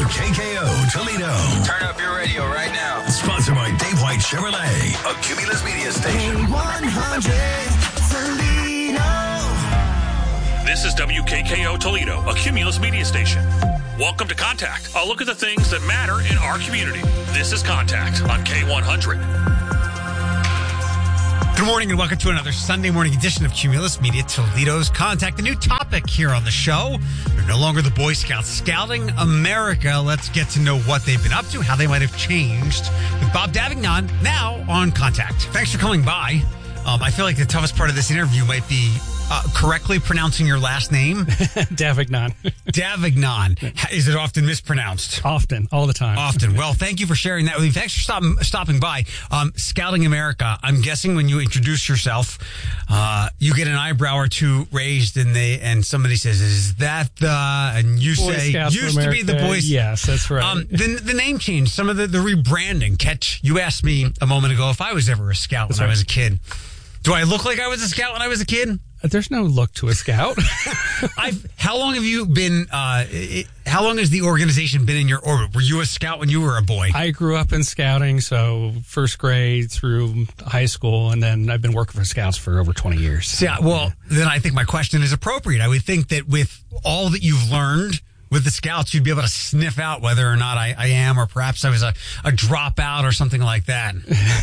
WKKO Toledo. Turn up your radio right now. Sponsored by Dave White Chevrolet, a Cumulus Media station. K100 Toledo. This is WKKO Toledo, a Cumulus Media station. Welcome to Contact. A look at the things that matter in our community. This is Contact on K100. Good morning and welcome to another Sunday morning edition of Cumulus Media Toledo's Contact. A new topic here on the show. They're no longer the Boy Scouts. Scouting America. Let's get to know what they've been up to, how they might have changed. With Bob Davignon now on Contact. Thanks for coming by. I feel like the toughest part of this interview might be correctly pronouncing your last name. Davignon. Davignon. Is it often mispronounced? Often. All the time. Often. Well, thank you for sharing that with me. Thanks for stopping by. Scouting America. I'm guessing when you introduce yourself, you get an eyebrow or two raised and somebody says, is that the, and you Boy say, Scouts used to be the Boy Scouts. Yes, that's right. The name change, some of the rebranding. You asked me a moment ago if I was ever a scout when I was a kid. Do I look like I was a scout when I was a kid? There's no look to a scout. How long have you been, how long has the organization been in your orbit? Were you a scout when you were a boy? I grew up in scouting, so first grade through high school, and then I've been working for scouts for over 20 years. Yeah, well, then I think my question is appropriate. I would think that with all that you've learned with the scouts, you'd be able to sniff out whether or not I am, or perhaps I was a dropout or something like that.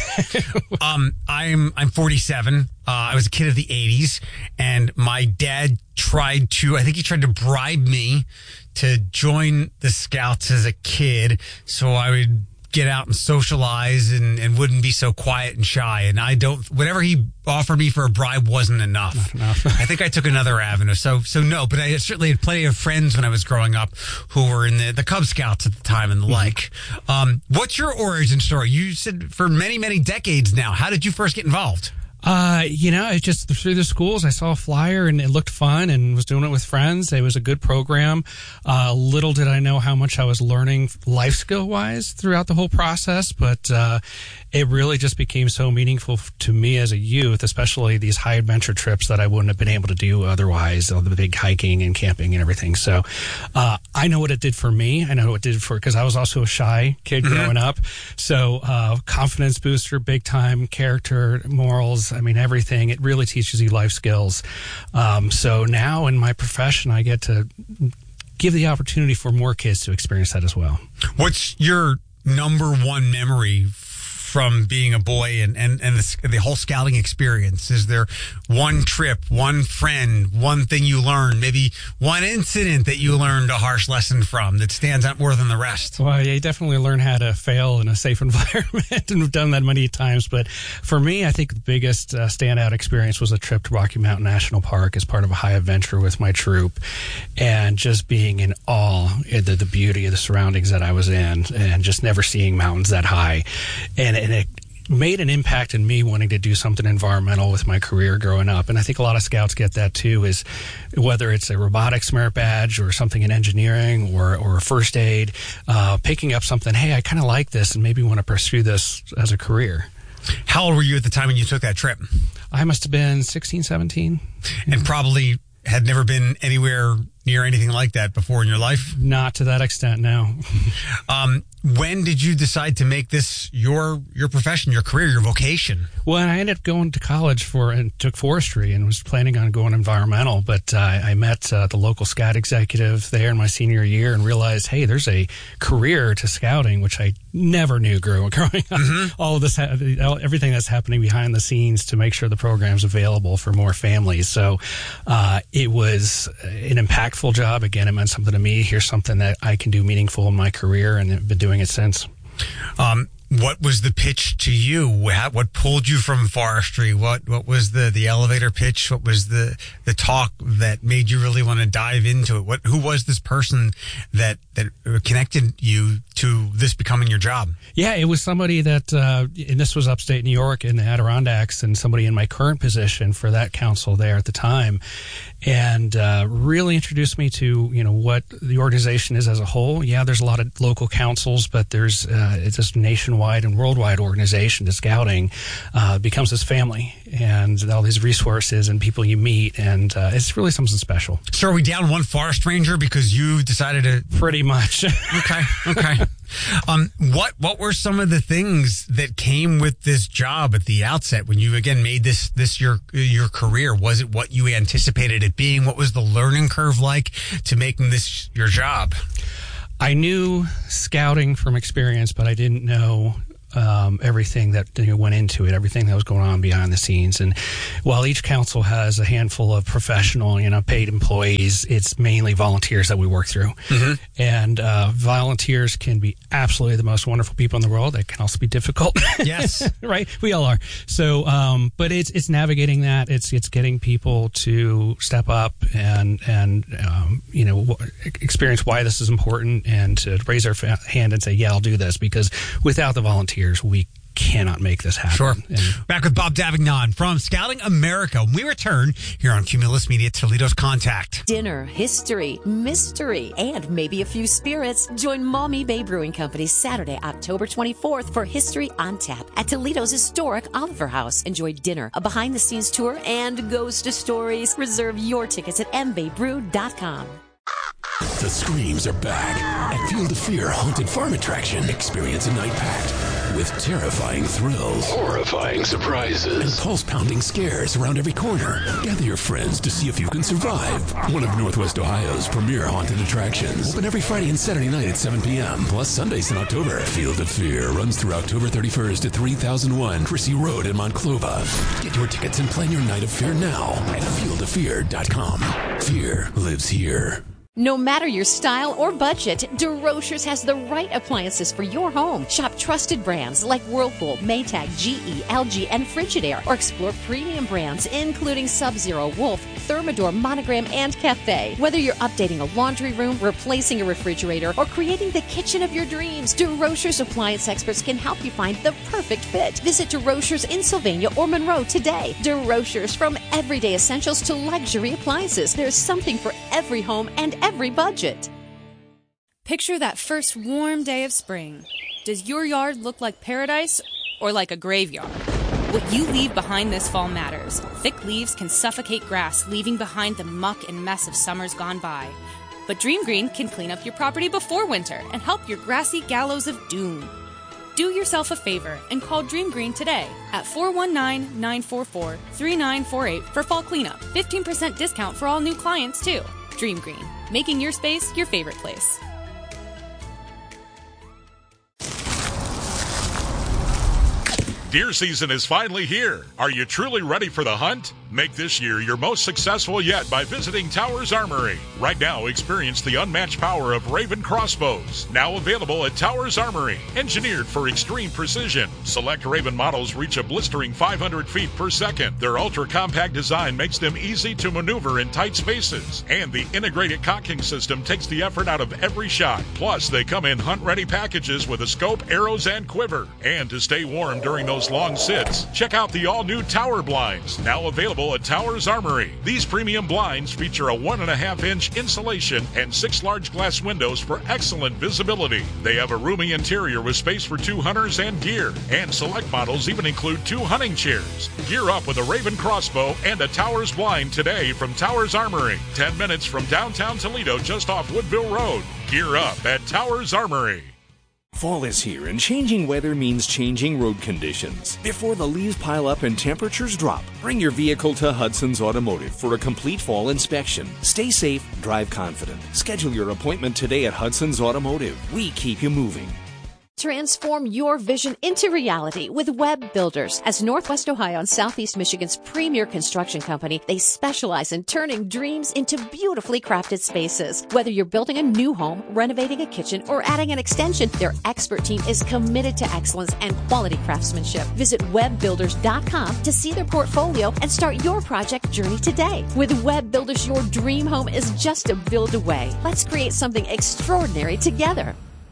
I'm 47. I was a kid of the 80s, and my dad tried to bribe me to join the scouts as a kid so I would get out and socialize and wouldn't be so quiet and shy. And whatever he offered me for a bribe wasn't enough. Not enough. I think I took another avenue. So no, but I certainly had plenty of friends when I was growing up who were in the Cub Scouts at the time and the like. What's your origin story? You said for many, many decades now. How did you first get involved? It's just through the schools. I saw a flyer and it looked fun and was doing it with friends. It was a good program. Little did I know how much I was learning life skill wise throughout the whole process, but it really just became so meaningful to me as a youth, especially these high adventure trips that I wouldn't have been able to do otherwise, all the big hiking and camping and everything. So I know what it did for me. I know what it did because I was also a shy kid growing up. So confidence booster, big time, character, morals, I mean, everything. It really teaches you life skills. So now in my profession, I get to give the opportunity for more kids to experience that as well. What's your number one memory from being a boy and the whole scouting experience? Is there one trip, one friend, one thing you learned, maybe one incident that you learned a harsh lesson from that stands out more than the rest? Well, yeah, you definitely learn how to fail in a safe environment, and we've done that many times. But for me, I think the biggest standout experience was a trip to Rocky Mountain National Park as part of a high adventure with my troop, and just being in awe at the beauty of the surroundings that I was in, and just never seeing mountains that high. And it made an impact in me wanting to do something environmental with my career growing up. And I think a lot of scouts get that too, is whether it's a robotics merit badge or something in engineering or first aid, picking up something, hey, I kind of like this and maybe want to pursue this as a career. How old were you at the time when you took that trip? I must have been 16, 17. And probably had never been anywhere near anything like that before in your life? Not to that extent, no. When did you decide to make this your profession, your career, your vocation? Well, I ended up going to college and took forestry and was planning on going environmental, but I met the local scout executive there in my senior year and realized, hey, there's a career to scouting, which I never knew growing up. Mm-hmm. All of this, everything that's happening behind the scenes to make sure the program's available for more families. So it was an impactful job. Again, it meant something to me. Here's something that I can do meaningful in my career, and I've been doing it since. What was the pitch to you? What pulled you from forestry? What was the elevator pitch? What was the talk that made you really want to dive into it? Who was this person that connected you to this becoming your job? Yeah, it was somebody that, and this was upstate New York in the Adirondacks, and somebody in my current position for that council there at the time, and really introduced me to what the organization is as a whole. Yeah, there's a lot of local councils, but it's this nationwide and worldwide organization to scouting becomes this family, and all these resources and people you meet, and it's really something special. So are we down one forest ranger because you decided to... Pretty much. Okay. What were some of the things that came with this job at the outset when you again made this your career? Was it what you anticipated it being? What was the learning curve like to making this your job? I knew scouting from experience, but I didn't know everything that went into it, everything that was going on behind the scenes. And while each council has a handful of professional, paid employees, it's mainly volunteers that we work through. Mm-hmm. And volunteers can be absolutely the most wonderful people in the world. They can also be difficult. Yes. Right? We all are. So, but it's navigating that. It's getting people to step up and experience why this is important and to raise their hand and say, yeah, I'll do this, because without the volunteers, we cannot make this happen. Sure. Back with Bob Davignon from Scouting America. When we return here on Cumulus Media, Toledo's Contact. Dinner, history, mystery, and maybe a few spirits. Join Maumee Bay Brewing Company Saturday, October 24th for History on Tap at Toledo's historic Oliver House. Enjoy dinner, a behind-the-scenes tour, and ghost stories. Reserve your tickets at mbaybrew.com. The screams are back at Field of Fear Haunted Farm Attraction. Experience a night packed with terrifying thrills, horrifying surprises, and pulse-pounding scares around every corner. Gather your friends to see if you can survive. One of Northwest Ohio's premier haunted attractions. Open every Friday and Saturday night at 7 p.m., plus Sundays in October. Field of Fear runs through October 31st at 3001 Crissy Road in Monclova. Get your tickets and plan your night of fear now at fieldoffear.com. Fear lives here. No matter your style or budget, DeRochers has the right appliances for your home. Shop trusted brands like Whirlpool, Maytag, GE, LG, and Frigidaire, or explore premium brands including Sub-Zero, Wolf, Thermador, Monogram, and Cafe. Whether you're updating a laundry room, replacing a refrigerator, or creating the kitchen of your dreams, DeRochers appliance experts can help you find the perfect fit. Visit DeRochers in Sylvania or Monroe today. DeRochers, from everyday essentials to luxury appliances. There's something for every home and every budget. Picture that first warm day of spring. Does your yard look like paradise or like a graveyard? What you leave behind this fall matters. Thick leaves can suffocate grass, leaving behind the muck and mess of summers gone by. But Dream Green can clean up your property before winter and help your grassy gallows of doom. Do yourself a favor and call Dream Green today at 419-944-3948 for fall cleanup. 15% discount for all new clients, too. Dream Green, making your space your favorite place. Deer season is finally here. Are you truly ready for the hunt? Make this year your most successful yet by visiting Towers Armory. Right now, experience the unmatched power of Raven crossbows. Now available at Towers Armory. Engineered for extreme precision. Select Raven models reach a blistering 500 feet per second. Their ultra-compact design makes them easy to maneuver in tight spaces. And the integrated cocking system takes the effort out of every shot. Plus, they come in hunt-ready packages with a scope, arrows, and quiver. And to stay warm during those long sits, check out the all-new Tower Blinds. Now available at Towers Armory. These premium blinds feature a 1.5-inch insulation and 6 large glass windows for excellent visibility. They have a roomy interior with space for 2 hunters and gear. And select models even include 2 hunting chairs. Gear up with a Raven crossbow and a Towers blind today from Towers Armory. 10 minutes from downtown Toledo, just off Woodville Road. Gear up at Towers Armory. Fall is here, and changing weather means changing road conditions. Before the leaves pile up and temperatures drop, bring your vehicle to Hudson's Automotive for a complete fall inspection. Stay safe, drive confident. Schedule your appointment today at Hudson's Automotive. We keep you moving. Transform your vision into reality with Web Builders. As Northwest Ohio and Southeast Michigan's premier construction company, they specialize in turning dreams into beautifully crafted spaces. Whether you're building a new home, renovating a kitchen, or adding an extension, their expert team is committed to excellence and quality craftsmanship. Visit webbuilders.com to see their portfolio and start your project journey today. With Web Builders, your dream home is just a build away. Let's create something extraordinary together.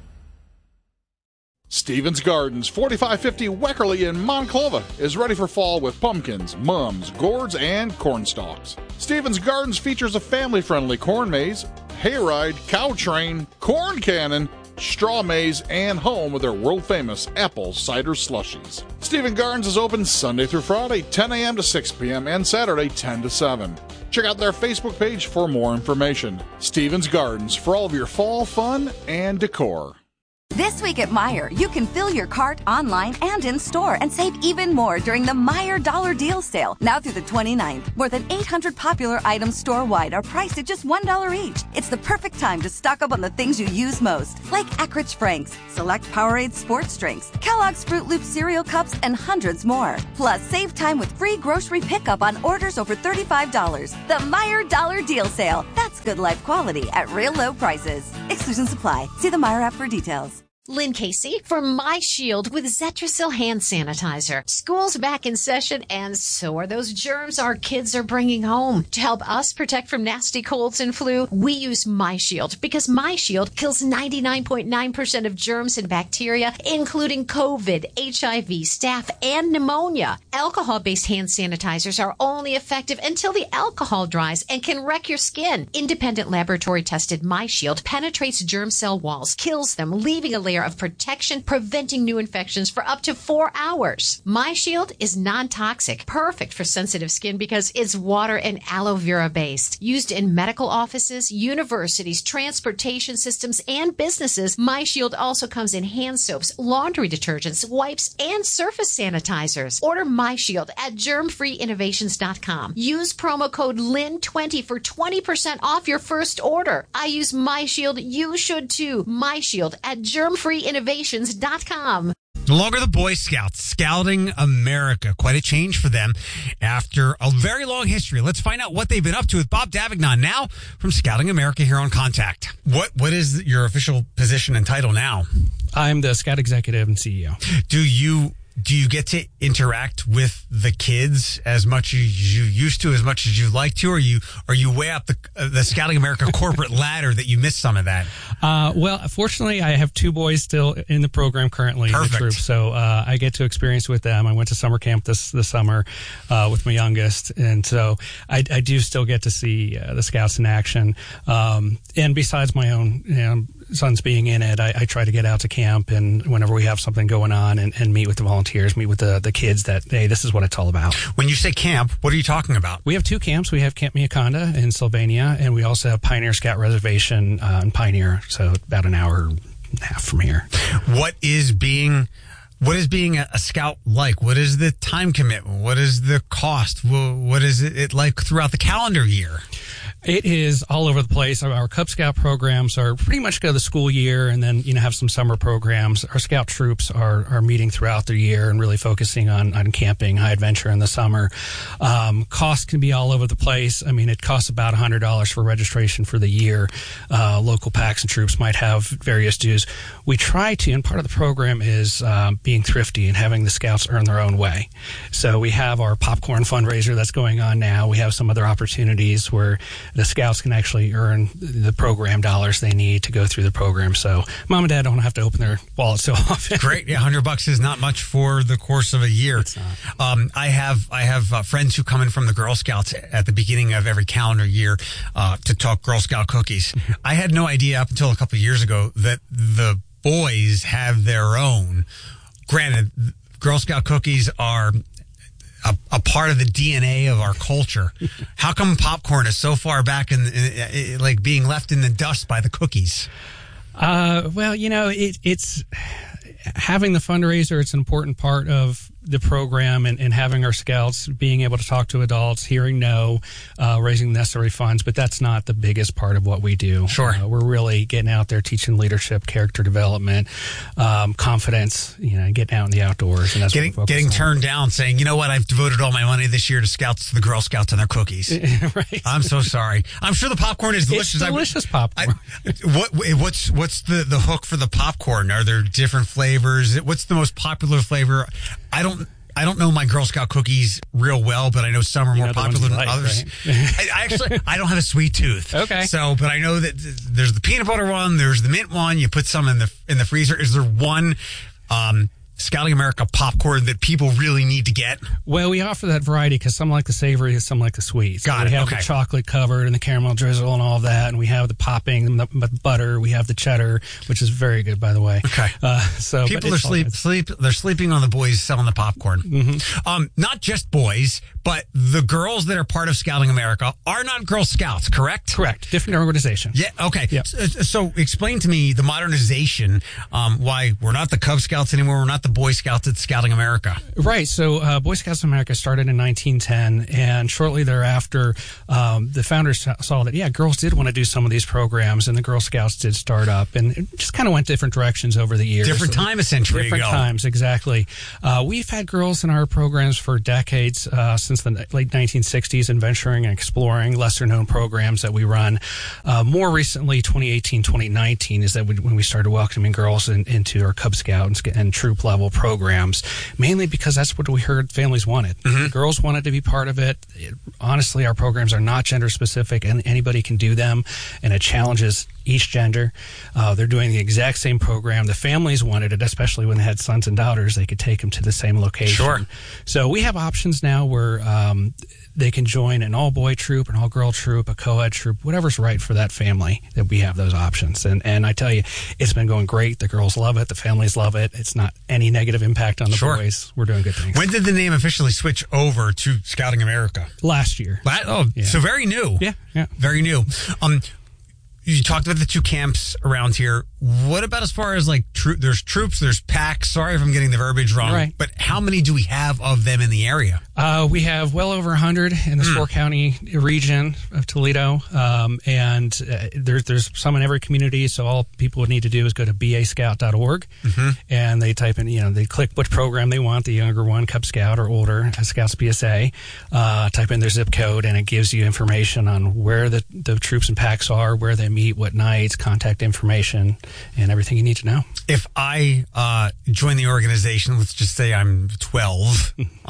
Stevens Gardens, 4550 Weckerly in Monclova, is ready for fall with pumpkins, mums, gourds, and corn stalks. Stevens Gardens features a family-friendly corn maze, hayride, cow train, corn cannon, straw maze, and home with their world-famous apple cider slushies. Stevens Gardens is open Sunday through Friday, 10 a.m. to 6 p.m., and Saturday, 10 to 7. Check out their Facebook page for more information. Stevens Gardens for all of your fall fun and decor. This week at Meijer, you can fill your cart online and in store and save even more during the Meijer Dollar Deal Sale, now through the 29th. More than 800 popular items store-wide are priced at just $1 each. It's the perfect time to stock up on the things you use most, like Eckrich Franks, select Powerade sports drinks, Kellogg's Fruit Loop cereal cups, and hundreds more. Plus, save time with free grocery pickup on orders over $35. The Meijer Dollar Deal Sale. That's good life quality at real low prices. Exclusions apply. See the Meijer app for details. Lynn Casey for My Shield with Zetrasil hand sanitizer. School's back in session, and so are those germs our kids are bringing home. To help us protect from nasty colds and flu, we use My Shield because My Shield kills 99.9% of germs and bacteria, including COVID, HIV, staph, and pneumonia. Alcohol-based hand sanitizers are only effective until the alcohol dries and can wreck your skin. Independent laboratory-tested My Shield penetrates germ cell walls, kills them, leaving a layer of protection, preventing new infections for up to 4 hours. My Shield is non-toxic, perfect for sensitive skin because it's water and aloe vera based. Used in medical offices, universities, transportation systems, and businesses, My Shield also comes in hand soaps, laundry detergents, wipes, and surface sanitizers. Order My Shield at germfreeinnovations.com. Use promo code LYN20 for 20% off your first order. I use My Shield. You should too. My Shield at germfreeinnovations.com. No longer the Boy Scouts, Scouting America. Quite a change for them after a very long history. Let's find out what they've been up to with Bob Davignon now from Scouting America here on Contact. What is your official position and title now? I'm the Scout Executive and CEO. Do you get to interact with the kids as much as you used to, as much as you like to, or are you way up the Scouting America corporate ladder that you missed some of that? Well, fortunately, I have 2 boys still in the program currently. Perfect. In the troop, so I get to experience with them. I went to summer camp this summer with my youngest, and so I do still get to see the Scouts in action. And besides my own sons being in it, I try to get out to camp, and whenever we have something going on, and meet with the volunteers, meet with the kids that, hey, this is what it's all about. When you say camp, what are you talking about? We have 2 camps. We have Camp Miaconda in Sylvania, and we also have Pioneer Scout Reservation in Pioneer, so about an hour and a half from here. What is being a scout like? What is the time commitment? What is the cost? What is it like throughout the calendar year? It is all over the place. Our Cub Scout programs are pretty much go the school year, and then have some summer programs. Our Scout troops are meeting throughout the year and really focusing on camping, high adventure in the summer. Cost can be all over the place. I mean, it costs about $100 for registration for the year. Local packs and troops might have various dues. We try to, and part of the program is being thrifty and having the Scouts earn their own way. So we have our popcorn fundraiser that's going on now. We have some other opportunities where the Scouts can actually earn the program dollars they need to go through the program. So mom and dad don't have to open their wallets so often. Great. Yeah, $100 is not much for the course of a year. It's not. I have friends who come in from the Girl Scouts at the beginning of every calendar year to talk Girl Scout cookies. I had no idea up until a couple of years ago that the boys have their own. Granted, Girl Scout cookies are a part of the DNA of our culture. How come popcorn is so far back in like being left in the dust by the cookies? Well, it's having the fundraiser. It's an important part of the program, and having our Scouts being able to talk to adults, hearing no, raising the necessary funds. But that's not the biggest part of what we do. Sure. We're really getting out there, teaching leadership, character development, confidence, getting out in the outdoors. And that's getting turned down, saying, you know what, I've devoted all my money this year to the Girl Scouts and their cookies. Right. I'm so sorry. I'm sure the popcorn is delicious. It's delicious popcorn. What's the hook for the popcorn? Are there different flavors? What's the most popular flavor? I don't know my Girl Scout cookies real well, but I know some are more popular than others. Right? I don't have a sweet tooth. Okay. So, but I know that there's the peanut butter one, there's the mint one. You put some in the freezer. Is there one Scouting America popcorn that people really need to get? Well, we offer that variety because some like the savory, some like the sweet. So Got it. We have Okay. the chocolate covered and the caramel drizzle and all of that, and we have the popping and the butter. We have the cheddar, which is very good, by the way. Okay. So People are they're sleeping on the boys selling the popcorn. Not just boys, but the girls that are part of Scouting America are not Girl Scouts, correct? Correct. Different organization. Yeah. Okay. Yep. So explain to me the modernization. Why we're not the Cub Scouts anymore. We're not the Boy Scouts at Scouting America. Right. So Boy Scouts of America started in 1910, and shortly thereafter, the founders saw that, girls did want to do some of these programs, and the Girl Scouts did start up, and it just kind of went different directions over the years. Different time a century Different ago. times, exactly. We've had girls in our programs for decades, since the late 1960s, and venturing and exploring lesser-known programs that we run. More recently, 2018, 2019, is that when we started welcoming girls into our Cub Scout and troop level programs, mainly because that's what we heard families wanted. Girls wanted to be part of it. Honestly, our programs are not gender specific, and anybody can do them, and it challenges each gender. They're doing the exact same program. The families wanted it, especially when they had sons and daughters. They could take them to the same location. Sure. So we have options now where they can join an all-boy troop, an all-girl troop, a co-ed troop, whatever's right for that family, that we have those options. And I tell you, it's been going great. The girls love it. The families love it. It's not any negative impact on the boys. We're doing good things. When did the name officially switch over to Scouting America? Last year. So very new. Yeah. Very new. You talked about the two camps around here. What about as far as like there's troops, there's packs? Sorry if I'm getting the verbiage wrong. Right. But how many do we have of them in the area? We have well over 100 in the Spore County region of Toledo, and there's some in every community. So all people would need to do is go to bascout.org, and they type in, they click which program they want, the younger one, Cub Scout, or older, Scouts BSA. Type in their zip code, and it gives you information on where the troops and packs are, where they meet, what nights, contact information, and everything you need to know. If I join the organization, let's just say I'm 12,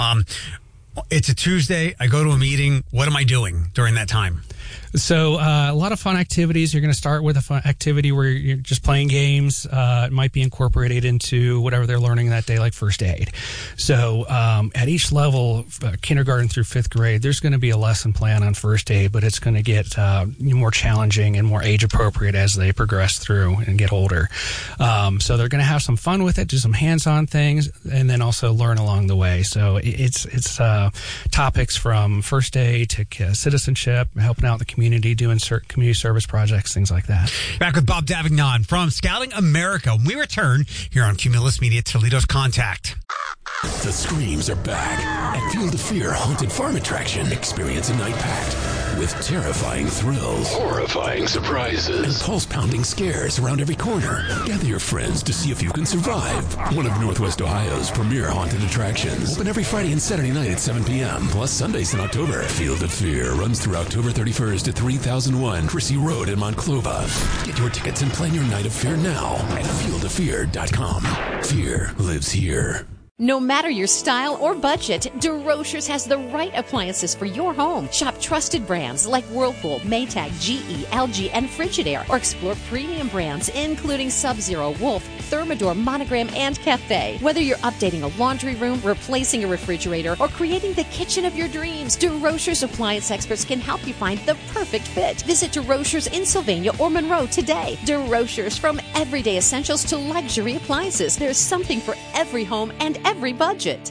it's a Tuesday, I go to a meeting, what am I doing during that time? So a lot of fun activities. You're going to start with a fun activity where you're just playing games. It might be incorporated into whatever they're learning that day, like first aid. So at each level, kindergarten through fifth grade, there's going to be a lesson plan on first aid, but it's going to get more challenging and more age appropriate as they progress through and get older. So they're going to have some fun with it, do some hands-on things, and then also learn along the way. So it's topics from first aid to citizenship, helping out the community, doing certain community service projects, things like that. Back with Bob Davignon from Scouting America. When we return here on Cumulus Media, Toledo's Contact. The screams are back at Field of Fear Haunted Farm Attraction. Experience a night packed with terrifying thrills, horrifying surprises, and pulse-pounding scares around every corner. Gather your friends to see if you can survive one of Northwest Ohio's premier haunted attractions. Open every Friday and Saturday night at 7 p.m., plus Sundays in October. Field of Fear runs through October 31st at 3001 Chrissy Road in Monclova. Get your tickets and plan your night of fear now at fieldoffear.com. Fear lives here. No matter your style or budget, DeRochers has the right appliances for your home. Shop trusted brands like Whirlpool, Maytag, GE, LG, and Frigidaire, or explore premium brands including Sub-Zero, Wolf, Thermador, Monogram, and Cafe. Whether you're updating a laundry room, replacing a refrigerator, or creating the kitchen of your dreams, DeRochers appliance experts can help you find the perfect fit. Visit DeRochers in Sylvania or Monroe today. DeRochers, from everyday essentials to luxury appliances, there's something for every home and every budget.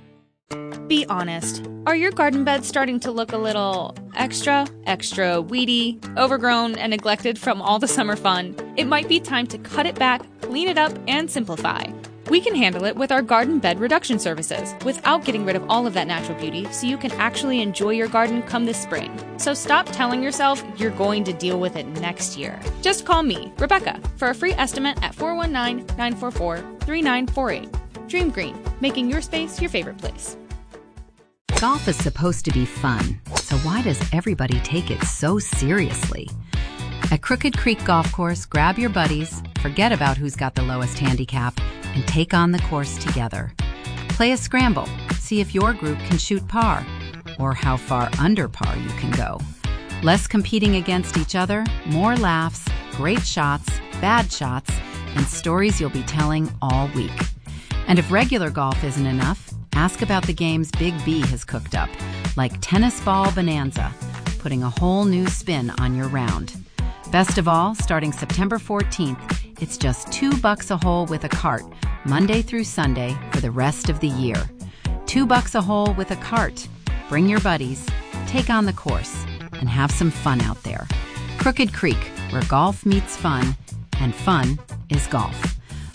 Be honest. Are your garden beds starting to look a little extra weedy, overgrown, and neglected from all the summer fun? It might be time to cut it back, clean it up, and simplify. We can handle it with our garden bed reduction services without getting rid of all of that natural beauty, so you can actually enjoy your garden come this spring. So stop telling yourself you're going to deal with it next year. Just call me, Rebecca, for a free estimate at 419-944-3948. Dream Green, making your space your favorite place. Golf is supposed to be fun, so why does everybody take it so seriously? At Crooked Creek Golf Course, grab your buddies, forget about who's got the lowest handicap, and take on the course together. Play a scramble, see if your group can shoot par, or how far under par you can go. Less competing against each other, more laughs, great shots, bad shots, and stories you'll be telling all week. And if regular golf isn't enough, ask about the games Big B has cooked up, like Tennis Ball Bonanza, putting a whole new spin on your round. Best of all, starting September 14th, it's just $2 a hole with a cart, Monday through Sunday for the rest of the year. $2 a hole with a cart. Bring your buddies, take on the course, and have some fun out there. Crooked Creek, where golf meets fun, and fun is golf.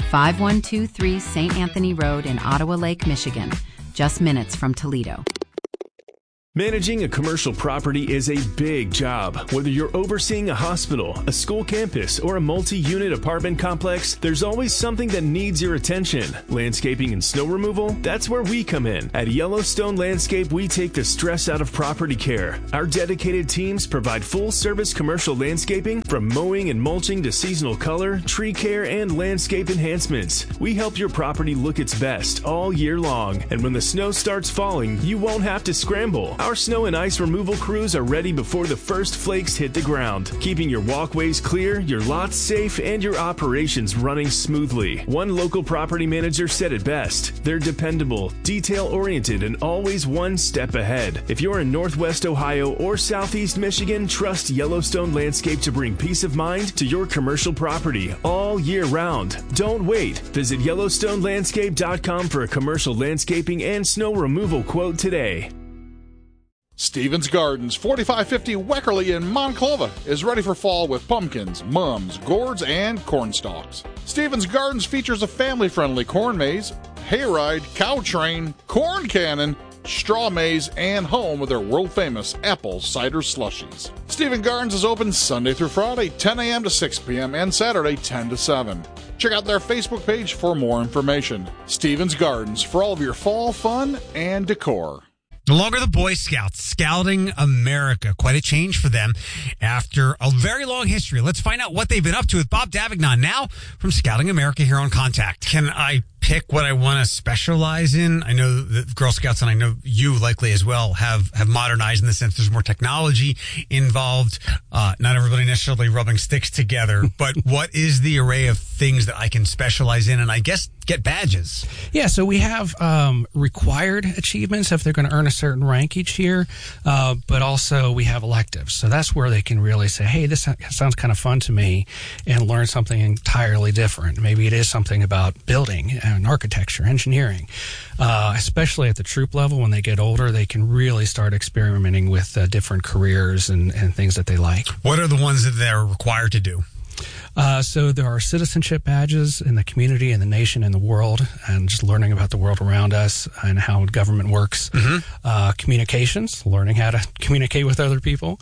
5123 St. Anthony Road in Ottawa Lake, Michigan, just minutes from Toledo. Managing a commercial property is a big job. Whether you're overseeing a hospital, a school campus, or a multi-unit apartment complex, there's always something that needs your attention. Landscaping and snow removal? That's where we come in. At Yellowstone Landscape, we take the stress out of property care. Our dedicated teams provide full-service commercial landscaping, from mowing and mulching to seasonal color, tree care, and landscape enhancements. We help your property look its best all year long. And when the snow starts falling, you won't have to scramble. Our snow and ice removal crews are ready before the first flakes hit the ground, keeping your walkways clear, your lots safe, and your operations running smoothly. One local property manager said it best: they're dependable, detail-oriented, and always one step ahead. If you're in Northwest Ohio or Southeast Michigan, trust Yellowstone Landscape to bring peace of mind to your commercial property all year round. Don't wait. Visit YellowstoneLandscape.com for a commercial landscaping and snow removal quote today. Stevens Gardens, 4550 Weckerly in Monclova, is ready for fall with pumpkins, mums, gourds, and corn stalks. Stevens Gardens features a family-friendly corn maze, hayride, cow train, corn cannon, straw maze, and home with their world-famous apple cider slushies. Stevens Gardens is open Sunday through Friday, 10 a.m. to 6 p.m., and Saturday, 10 to 7. Check out their Facebook page for more information. Stevens Gardens, for all of your fall fun and decor. No longer the Boy Scouts, Scouting America. Quite a change for them after a very long history. Let's find out what they've been up to with Bob Davignon now from Scouting America here on Contact. Can I pick what I want to specialize in? I know that Girl Scouts, and I know you likely as well, have modernized in the sense there's more technology involved. Not everybody necessarily rubbing sticks together, but what is the array of things that I can specialize in and I guess get badges? Yeah, so we have required achievements if they're going to earn a certain rank each year, but also we have electives. So that's where they can really say, hey, this sounds kind of fun to me, and learn something entirely different. Maybe it is something about building and architecture, engineering. Especially at the troop level, when they get older, they can really start experimenting with different careers and things that they like. What are the ones that they're required to do? So there are citizenship badges in the community, in the nation, in the world, and just learning about the world around us and how government works. Mm-hmm. Communications, learning how to communicate with other people.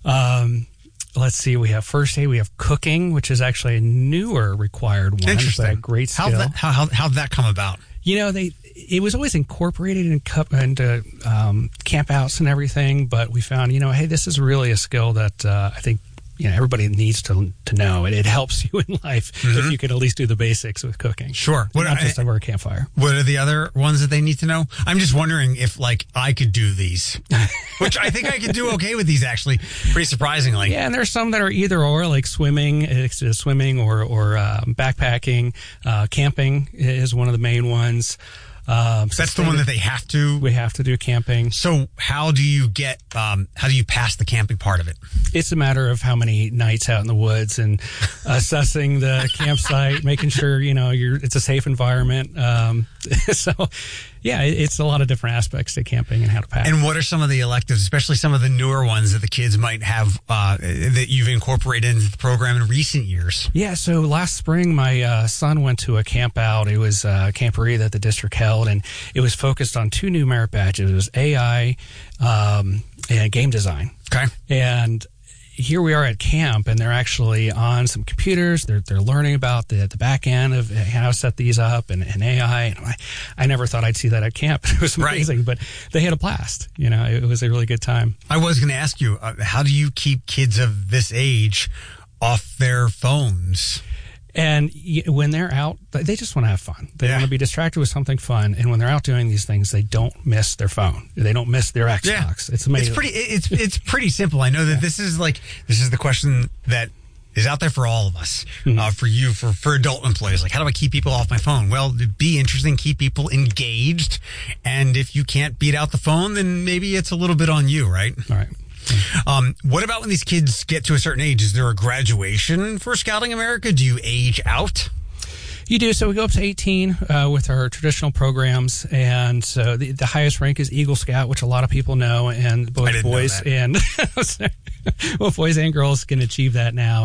Let's see, we have first aid, we have cooking, which is actually a newer required one. Interesting. But a great skill. How'd that come about? You know, it was always incorporated into camp outs and everything, but we found, hey, this is really a skill that I think everybody needs to know. It helps you in life if you can at least do the basics with cooking. Sure. Not just over a campfire. What are the other ones that they need to know? I'm just wondering if, I could do these, which I think I could do okay with these, actually, pretty surprisingly. Yeah, and there's some that are either or, like swimming or backpacking. Camping is one of the main ones. That's the one that they have to. We have to do camping. So how do you pass the camping part of it? It's a matter of how many nights out in the woods and assessing the campsite, making sure it's a safe environment. So yeah, it's a lot of different aspects to camping and how to pack. And what are some of the electives, especially some of the newer ones that the kids might have that you've incorporated into the program in recent years? Yeah, so last spring, my son went to a camp out. It was a camporee that the district held, and it was focused on 2 new merit badges. It was AI and game design. Okay. And here we are at camp, and they're actually on some computers. They're learning about the back end of how to set these up and AI. And I never thought I'd see that at camp. It was amazing, right. But they had a blast. It was a really good time. I was going to ask you, how do you keep kids of this age off their phones? And when they're out, they just want to have fun. They want to be distracted with something fun. And when they're out doing these things, they don't miss their phone. They don't miss their Xbox. It's amazing. It's pretty simple. I know that this is the question that is out there for all of us, for you, for adult employees. Like, how do I keep people off my phone? Well, be interesting, keep people engaged. And if you can't beat out the phone, then maybe it's a little bit on you, right? All right. What about when these kids get to a certain age? Is there a graduation for Scouting America? Do you age out? You do. So we go up to 18 with our traditional programs, and so the highest rank is Eagle Scout, which a lot of people know, and both boys and both boys and girls can achieve that now.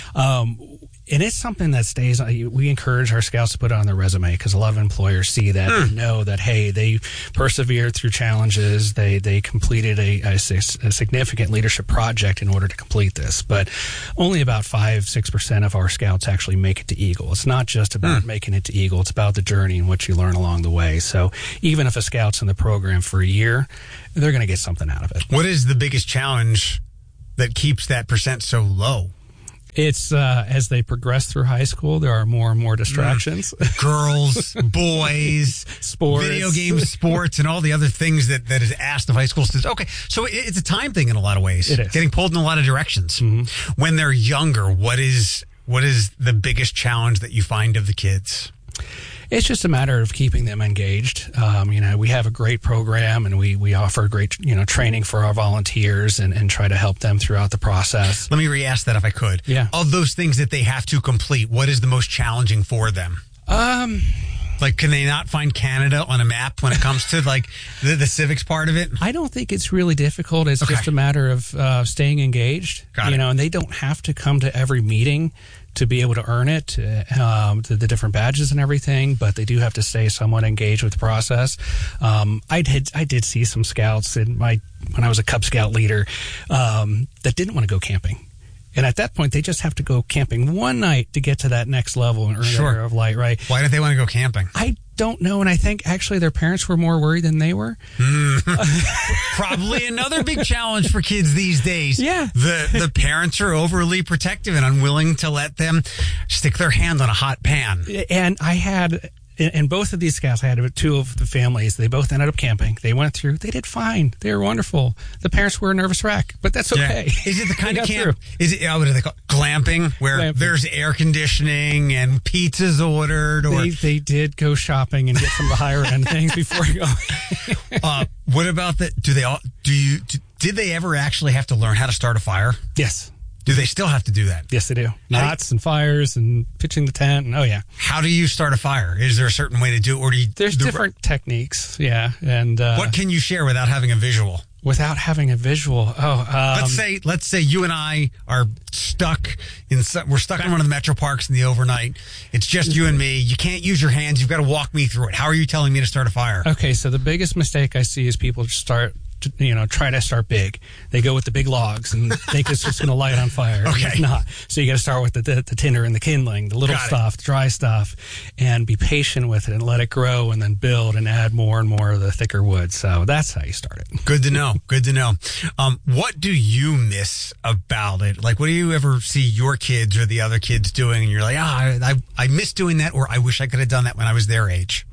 And it's something that stays. We encourage our scouts to put it on their resume because a lot of employers see that and know that, hey, they persevered through challenges. They completed a significant leadership project in order to complete this. But only about 5-6% of our scouts actually make it to Eagle. It's not just about making it to Eagle. It's about the journey and what you learn along the way. So even if a scout's in the program for a year, they're going to get something out of it. What is the biggest challenge that keeps that percent so low? It's as they progress through high school, there are more and more distractions. Girls, boys, sports, video games, sports, and all the other things that is asked of high school students. Okay, so it's a time thing in a lot of ways. It is. Getting pulled in a lot of directions. When they're younger, what is the biggest challenge that you find of the kids? It's just a matter of keeping them engaged. We have a great program, and we offer great, training for our volunteers and try to help them throughout the process. Let me re-ask that if I could. Yeah. Of those things that they have to complete, what is the most challenging for them? Like, can they not find Canada on a map when it comes to like the civics part of it? I don't think it's really difficult. It's just a matter of staying engaged. Got it. And they don't have to come to every meeting to be able to earn it, the different badges and everything, but they do have to stay somewhat engaged with the process. I did see some scouts when I was a Cub Scout leader that didn't want to go camping. And at that point, they just have to go camping one night to get to that next level and earn their Arrow of Light, right? Why don't they want to go camping? I don't know, and I think actually their parents were more worried than they were. Probably another big challenge for kids these days. Yeah. The parents are overly protective and unwilling to let them stick their hand on a hot pan. And I had... In both of these scouts, I had two of the families. They both ended up camping. They went through. They did fine. They were wonderful. The parents were a nervous wreck, but that's okay. Yeah. Is it the kind of camp? Is it what do they call it? Glamping, where there's air conditioning and pizza's ordered? Or they did go shopping and get some of the higher end things before going. What about the? Did they ever actually have to learn how to start a fire? Yes. Do they still have to do that? Yes, they do. Knots and fires and pitching the tent. And, How do you start a fire? Is there a certain way to do it? Or There's different techniques, yeah. And what can you share without having a visual? Without having a visual? Let's say you and I are stuck we're stuck in one of the metro parks in the overnight. It's just you and me. You can't use your hands. You've got to walk me through it. How are you telling me to start a fire? Okay, so the biggest mistake I see is people try to start big. They go with the big logs and think it's just going to light on fire. Okay. It's not. So you got to start with the tinder and the kindling, the little stuff, the dry stuff, and be patient with it and let it grow and then build and add more and more of the thicker wood. So that's how you start it. Good to know. Good to know. What do you miss about it? Like, what do you ever see your kids or the other kids doing and you're like, I miss doing that, or I wish I could have done that when I was their age?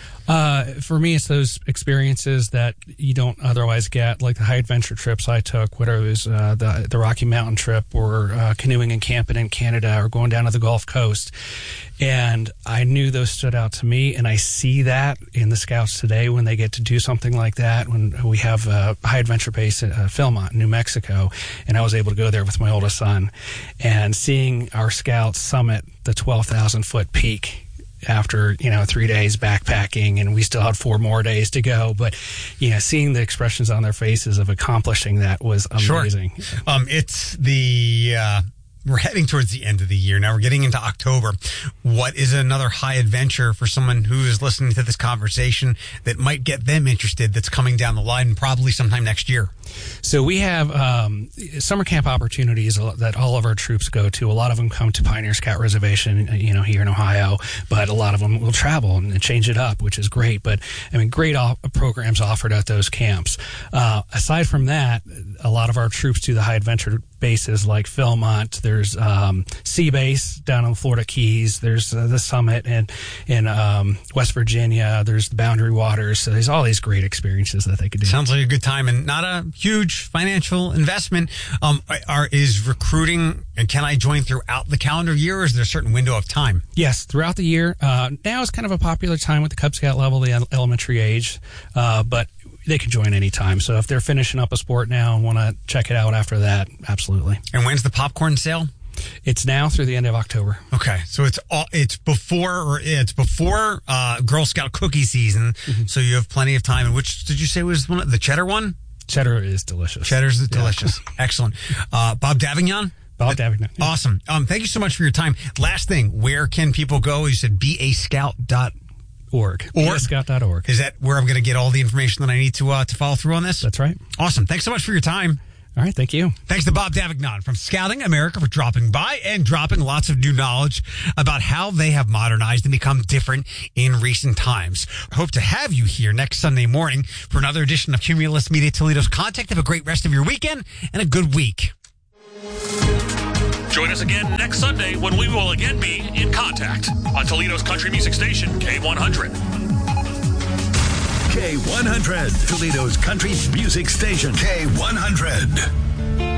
For me, it's those experiences that you don't otherwise get, like the high adventure trips I took, whether it was the Rocky Mountain trip or canoeing and camping in Canada or going down to the Gulf Coast. And I knew those stood out to me, and I see that in the scouts today when they get to do something like that. When we have a high adventure base at Philmont, New Mexico, and I was able to go there with my oldest son, and seeing our scouts summit the 12,000-foot peak after 3 days backpacking, and we still had 4 more days to go, but seeing the expressions on their faces of accomplishing that was amazing. Sure. It's we're heading towards the end of the year now. We're getting into October. What is another high adventure for someone who is listening to this conversation that might get them interested, that's coming down the line probably sometime next year? So we have summer camp opportunities that all of our troops go to. A lot of them come to Pioneer Scout Reservation, here in Ohio, but a lot of them will travel and change it up, which is great. But great programs offered at those camps. Aside from that, a lot of our troops do the high adventure bases like Philmont. There's Sea Base down on the Florida Keys. There's the Summit in West Virginia. There's the Boundary Waters. So there's all these great experiences that they could do. Sounds like a good time and not a huge financial investment. Is recruiting, and can I join throughout the calendar year, or is there a certain window of time? Yes, throughout the year. Now is kind of a popular time with the Cub Scout level, the elementary age, but they can join anytime. So if they're finishing up a sport now and want to check it out after that, absolutely. And when's the popcorn sale? It's now through the end of October. Okay, so it's before Girl Scout cookie season, so you have plenty of time. And which did you say was the cheddar one? Cheddar is delicious. Cheddar's delicious. Excellent. Bob Davignon? Bob Davignon. Yeah. Awesome. Thank you so much for your time. Last thing, where can people go? You said bascout.org. Bascout.org. Is that where I'm going to get all the information that I need to follow through on this? That's right. Awesome. Thanks so much for your time. All right, thank you. Thanks to Bob Davignon from Scouting America for dropping by and dropping lots of new knowledge about how they have modernized and become different in recent times. Hope to have you here next Sunday morning for another edition of Cumulus Media Toledo's Contact. Have a great rest of your weekend and a good week. Join us again next Sunday when we will again be in Contact on Toledo's country music station, K100. K100, Toledo's country music station. K100.